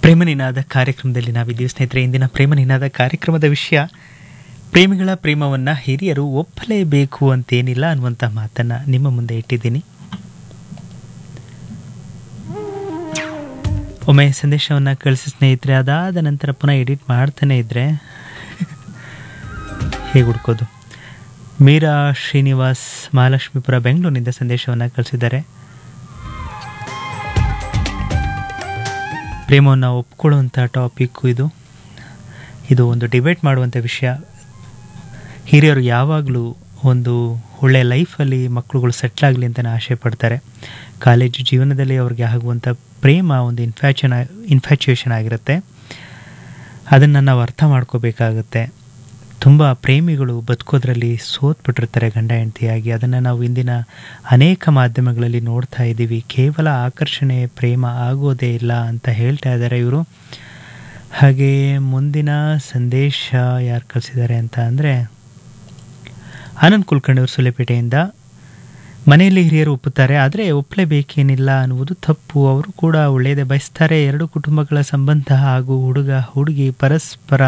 ಪ್ರೇಮ ನಿನಾದ ಕಾರ್ಯಕ್ರಮದಲ್ಲಿ ನಾವಿದ್ದೀವಿ ಸ್ನೇಹಿತರೆ. ಇಂದಿನ ಪ್ರೇಮ ನಿನಾದ ಕಾರ್ಯಕ್ರಮದ ವಿಷಯ ಪ್ರೇಮಿಗಳ ಪ್ರೇಮವನ್ನು ಹಿರಿಯರು ಒಪ್ಪಲೇಬೇಕು ಅಂತೇನಿಲ್ಲ ಅನ್ನುವಂಥ ಮಾತನ್ನು ನಿಮ್ಮ ಮುಂದೆ ಇಟ್ಟಿದ್ದೀನಿ. ಒಮ್ಮೆ ಸಂದೇಶವನ್ನು ಕಳಿಸಿ ಸ್ನೇಹಿತರೆ, ಅದಾದ ನಂತರ ಪುನಃ ಎಡಿಟ್ ಮಾಡ್ತಾನೆ ಇದ್ದರೆ ಹೇಗೆ ಹುಡ್ಕೋದು. ಮೀರಾ ಶ್ರೀನಿವಾಸ್ ಮಹಾಲಕ್ಷ್ಮೀಪುರ ಬೆಂಗಳೂರಿನಿಂದ ಸಂದೇಶವನ್ನು ಕಳಿಸಿದ್ದಾರೆ. ಪ್ರೇಮವನ್ನು ಒಪ್ಕೊಳ್ಳುವಂಥ ಟಾಪಿಕ್ಕು ಇದು ಒಂದು ಡಿಬೇಟ್ ಮಾಡುವಂಥ ವಿಷಯ. ಹಿರಿಯರು ಯಾವಾಗಲೂ ಒಂದು ಒಳ್ಳೆಯ ಲೈಫಲ್ಲಿ ಮಕ್ಕಳುಗಳು ಸೆಟ್ಲಾಗಲಿ ಅಂತಲೇ ಆಸೆ ಪಡ್ತಾರೆ. ಕಾಲೇಜು ಜೀವನದಲ್ಲಿ ಅವ್ರಿಗೆ ಆಗುವಂಥ ಪ್ರೇಮ ಒಂದು ಇನ್ಫ್ಯಾಚುಯೇಷನ್ ಆಗಿರುತ್ತೆ. ಅದನ್ನು ನಾವು ಅರ್ಥ ಮಾಡ್ಕೋಬೇಕಾಗತ್ತೆ. ತುಂಬ ಪ್ರೇಮಿಗಳು ಬದುಕೋದ್ರಲ್ಲಿ ಸೋತ್ಬಿಟ್ಟಿರ್ತಾರೆ ಗಂಡ ಹೆಂಡತಿಯಾಗಿ. ಅದನ್ನು ನಾವು ಇಂದಿನ ಅನೇಕ ಮಾಧ್ಯಮಗಳಲ್ಲಿ ನೋಡ್ತಾ ಇದ್ದೀವಿ. ಕೇವಲ ಆಕರ್ಷಣೆ ಪ್ರೇಮ ಆಗೋದೇ ಇಲ್ಲ ಅಂತ ಹೇಳ್ತಾ ಇದ್ದಾರೆ ಇವರು. ಹಾಗೆ ಮುಂದಿನ ಸಂದೇಶ ಯಾರು ಕಳಿಸಿದ್ದಾರೆ ಅಂತ ಅಂದರೆ ಆನಂದ್ ಕುಲಕರ್ಣಿ ಅವರು ಸುಲೆಪೇಟೆಯಿಂದ. ಮನೆಯಲ್ಲಿ ಹಿರಿಯರು ಒಪ್ಪುತ್ತಾರೆ, ಆದರೆ ಒಪ್ಪಲೇಬೇಕೇನಿಲ್ಲ ಅನ್ನುವುದು ತಪ್ಪು. ಅವರು ಕೂಡ ಒಳ್ಳೆಯದೇ ಬಯಸ್ತಾರೆ. ಎರಡು ಕುಟುಂಬಗಳ ಸಂಬಂಧ ಹಾಗೂ ಹುಡುಗ ಹುಡುಗಿ ಪರಸ್ಪರ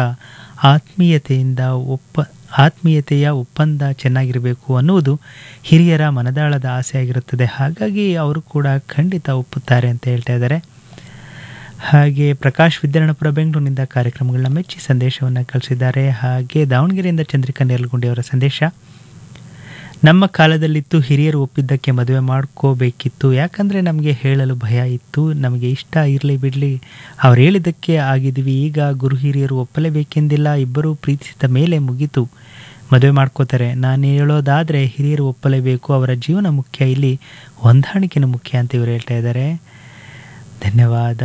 ಆತ್ಮೀಯತೆಯ ಒಪ್ಪಂದ ಚೆನ್ನಾಗಿರಬೇಕು ಅನ್ನುವುದು ಹಿರಿಯರ ಮನದಾಳದ ಆಸೆ ಆಗಿರುತ್ತದೆ. ಹಾಗಾಗಿ ಅವರು ಕೂಡ ಖಂಡಿತ ಒಪ್ಪುತ್ತಾರೆ ಅಂತ ಹೇಳ್ತಾ ಇದ್ದಾರೆ. ಹಾಗೆ ಪ್ರಕಾಶ್ ವಿದ್ಯಾರಣಪುರ ಬೆಂಗಳೂರಿನಿಂದ ಕಾರ್ಯಕ್ರಮಗಳನ್ನ ಮೆಚ್ಚಿ ಸಂದೇಶವನ್ನು ಕಳಿಸಿದ್ದಾರೆ. ಹಾಗೆ ದಾವಣಗೆರೆಯಿಂದ ಚಂದ್ರಿಕಾ ನೇರ್ಲಗುಂಡಿ ಅವರ ಸಂದೇಶ, ನಮ್ಮ ಕಾಲದಲ್ಲಿತ್ತು ಹಿರಿಯರು ಒಪ್ಪಿದ್ದಕ್ಕೆ ಮದುವೆ ಮಾಡ್ಕೋಬೇಕಿತ್ತು. ಯಾಕಂದರೆ ನಮಗೆ ಹೇಳಲು ಭಯ ಇತ್ತು. ನಮಗೆ ಇಷ್ಟ ಇರಲಿ ಬಿಡಲಿ, ಅವ್ರು ಹೇಳಿದ್ದಕ್ಕೆ ಆಗಿದ್ವಿ. ಈಗ ಗುರು ಹಿರಿಯರು ಒಪ್ಪಲೇಬೇಕೆಂದಿಲ್ಲ. ಇಬ್ಬರು ಪ್ರೀತಿಸಿದ ಮೇಲೆ ಮುಗೀತು, ಮದುವೆ ಮಾಡ್ಕೋತಾರೆ. ನಾನು ಹೇಳೋದಾದರೆ ಹಿರಿಯರು ಒಪ್ಪಲೇಬೇಕು. ಅವರ ಜೀವನ ಮುಖ್ಯ, ಇಲ್ಲಿ ಹೊಂದಾಣಿಕೆನೂ ಮುಖ್ಯ ಅಂತ ಇವರು ಹೇಳ್ತಾ ಇದ್ದಾರೆ. ಧನ್ಯವಾದ.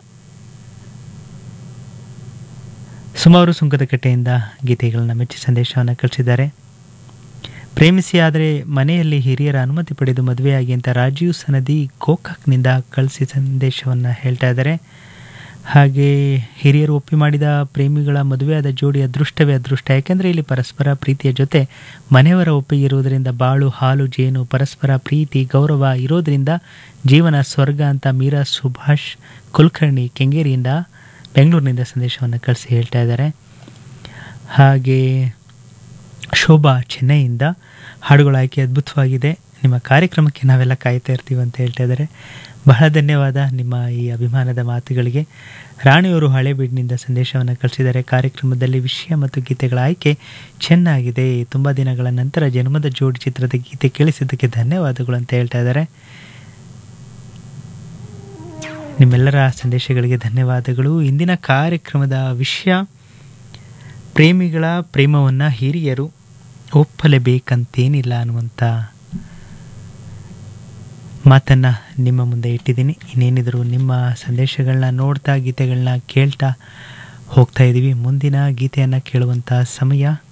ಸುಮಾರು ಸುಂಕದಕಟ್ಟೆಯಿಂದ ಗೀತೆಗಳನ್ನ ಮೆಚ್ಚಿ ಸಂದೇಶವನ್ನು ಕಳಿಸಿದ್ದಾರೆ. ಪ್ರೇಮಿಸಿ ಆದರೆ ಮನೆಯಲ್ಲಿ ಹಿರಿಯರ ಅನುಮತಿ ಪಡೆದು ಮದುವೆಯಾಗಿ ಅಂತ ರಾಜೀವ್ ಸನದಿ ಗೋಕಾಕ್ನಿಂದ ಕಳಿಸಿ ಸಂದೇಶವನ್ನು ಹೇಳ್ತಾ ಇದ್ದಾರೆ. ಹಾಗೆ ಹಿರಿಯರು ಒಪ್ಪಿ ಮಾಡಿದ ಪ್ರೇಮಿಗಳ ಮದುವೆಯಾದ ಜೋಡಿ ಅದೃಷ್ಟವೇ ಅದೃಷ್ಟ. ಯಾಕೆಂದರೆ ಇಲ್ಲಿ ಪರಸ್ಪರ ಪ್ರೀತಿಯ ಜೊತೆ ಮನೆಯವರ ಒಪ್ಪಿಗೆ ಇರುವುದರಿಂದ ಬಾಳು ಹಾಲು ಜೇನು, ಪರಸ್ಪರ ಪ್ರೀತಿ ಗೌರವ ಇರೋದರಿಂದ ಜೀವನ ಸ್ವರ್ಗ ಅಂತ ಮೀರಾ ಸುಭಾಷ್ ಕುಲಕರ್ಣಿ ಕೆಂಗೇರಿಯಿಂದ ಬೆಂಗಳೂರಿನಿಂದ ಸಂದೇಶವನ್ನು ಕಳಿಸಿ ಹೇಳ್ತಾ ಇದ್ದಾರೆ. ಹಾಗೆ ಶೋಭಾ ಚೆನ್ನೈಯಿಂದ ಹಾಡುಗಳ ಆಯ್ಕೆ ಅದ್ಭುತವಾಗಿದೆ, ನಿಮ್ಮ ಕಾರ್ಯಕ್ರಮಕ್ಕೆ ನಾವೆಲ್ಲ ಕಾಯ್ತಾ ಇರ್ತೀವಿ ಅಂತ ಹೇಳ್ತಾ ಇದ್ದಾರೆ. ಬಹಳ ಧನ್ಯವಾದ ನಿಮ್ಮ ಈ ಅಭಿಮಾನದ ಮಾತುಗಳಿಗೆ. ರಾಣಿಯವರು ಹಳೇಬೀಡಿನಿಂದ ಸಂದೇಶವನ್ನು ಕಳಿಸಿದ್ದಾರೆ. ಕಾರ್ಯಕ್ರಮದಲ್ಲಿ ವಿಷಯ ಮತ್ತು ಗೀತೆಗಳ ಆಯ್ಕೆ ಚೆನ್ನಾಗಿದೆ. ತುಂಬ ದಿನಗಳ ನಂತರ ಜನ್ಮದ ಜೋಡಿ ಚಿತ್ರದ ಗೀತೆ ಕೇಳಿಸಿದ್ದಕ್ಕೆ ಧನ್ಯವಾದಗಳು ಅಂತ ಹೇಳ್ತಾ ಇದ್ದಾರೆ. ನಿಮ್ಮೆಲ್ಲರ ಸಂದೇಶಗಳಿಗೆ ಧನ್ಯವಾದಗಳು. ಇಂದಿನ ಕಾರ್ಯಕ್ರಮದ ವಿಷಯ ಪ್ರೇಮಿಗಳ ಪ್ರೇಮವನ್ನು ಹಿರಿಯರು ಒಪ್ಪಲೇಬೇಕಂತೇನಿಲ್ಲ ಅನ್ನುವಂಥ ಮಾತನ್ನು ನಿಮ್ಮ ಮುಂದೆ ಇಟ್ಟಿದ್ದೀನಿ. ಇನ್ನೇನಿದ್ರು ನಿಮ್ಮ ಸಂದೇಶಗಳನ್ನ ನೋಡ್ತಾ ಗೀತೆಗಳನ್ನ ಕೇಳ್ತಾ ಹೋಗ್ತಾ ಇದ್ದೀವಿ. ಮುಂದಿನ ಗೀತೆಯನ್ನು ಕೇಳುವಂಥ ಸಮಯ.